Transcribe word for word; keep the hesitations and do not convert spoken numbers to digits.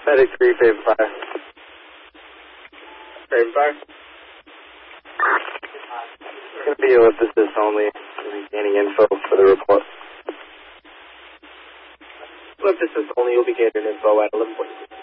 Medic three, Phase five. Phase five? It's going to be ellipticist only. Gaining info for the report. Ellipticist only, you'll be gaining info at eleven point six.